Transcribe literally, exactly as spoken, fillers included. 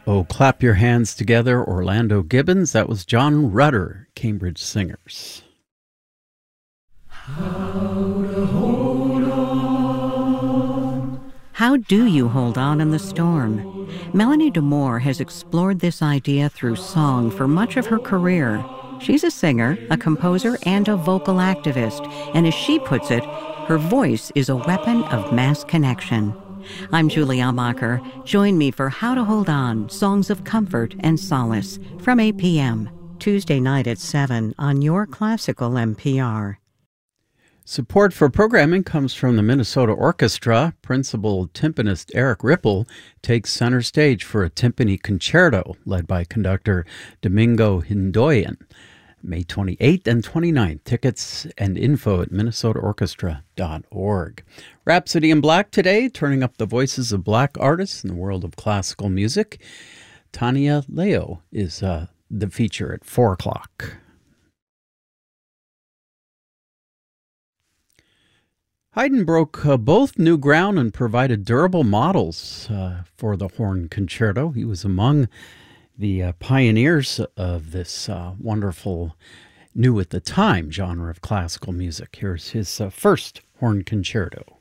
Oh, Clap Your Hands Together, Orlando Gibbons. That was John Rutter, Cambridge Singers. How to hold on. How do you hold on in the storm? Melanie DeMore has explored this idea through song for much of her career. She's a singer, a composer, and a vocal activist, and as she puts it, her voice is a weapon of mass connection. I'm Julie Almacher. Join me for How to Hold On, Songs of Comfort and Solace, from eight p.m. Tuesday night at seven on your classical N P R. Support for programming comes from the Minnesota Orchestra. Principal timpanist Eric Ripple takes center stage for a timpani concerto led by conductor Domingo Hindoyan. May twenty-eighth and twenty-ninth. Tickets and info at minnesota orchestra dot org. Rhapsody in Black today, turning up the voices of black artists in the world of classical music. Tanya Leo is uh, the feature at four o'clock. Haydn broke uh, both new ground and provided durable models uh, for the horn concerto. He was among the uh, pioneers of this uh, wonderful, new at the time genre of classical music. Here's his uh, first horn concerto.